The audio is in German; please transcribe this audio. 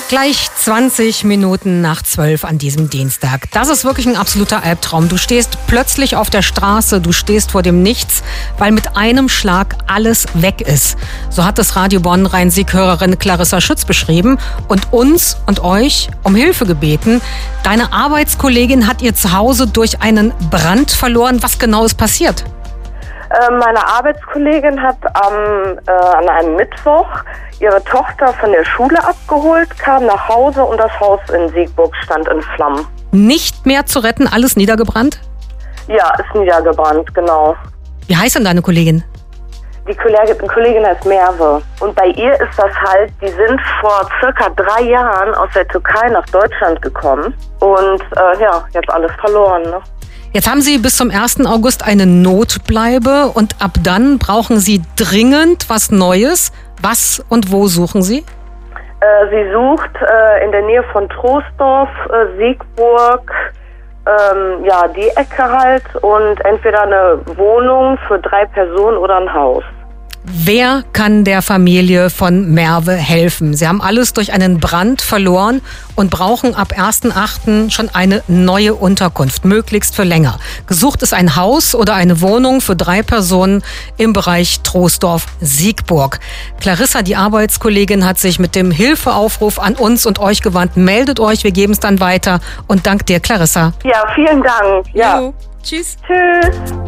Gleich 20 Minuten nach 12 an diesem Dienstag. Das ist wirklich ein absoluter Albtraum. Du stehst plötzlich auf der Straße, du stehst vor dem Nichts, weil mit einem Schlag alles weg ist. So hat das Radio Bonn Rhein-Sieg-Hörerin Clarissa Schütz beschrieben und uns und euch um Hilfe gebeten. Deine Arbeitskollegin hat ihr Zuhause durch einen Brand verloren. Was genau ist passiert? Meine Arbeitskollegin hat an einem Mittwoch ihre Tochter von der Schule abgeholt, kam nach Hause und das Haus in Siegburg stand in Flammen. Nicht mehr zu retten, alles niedergebrannt? Ja, ist niedergebrannt, genau. Wie heißt denn deine Kollegin? Die Kollegin heißt Merve. Und bei ihr ist das halt, die sind vor circa 3 Jahren aus der Türkei nach Deutschland gekommen und jetzt alles verloren, ne? Jetzt haben Sie bis zum 1. August eine Notbleibe und ab dann brauchen Sie dringend was Neues. Was und wo suchen Sie? Sie sucht in der Nähe von Troisdorf, Siegburg, die Ecke halt und entweder eine Wohnung für 3 Personen oder ein Haus. Wer kann der Familie von Merve helfen? Sie haben alles durch einen Brand verloren und brauchen ab 1.8. schon eine neue Unterkunft, möglichst für länger. Gesucht ist ein Haus oder eine Wohnung für 3 Personen im Bereich Troisdorf-Siegburg. Clarissa, die Arbeitskollegin, hat sich mit dem Hilfeaufruf an uns und euch gewandt. Meldet euch, wir geben es dann weiter und dank dir, Clarissa. Ja, vielen Dank. Ja. Jo. Tschüss. Tschüss.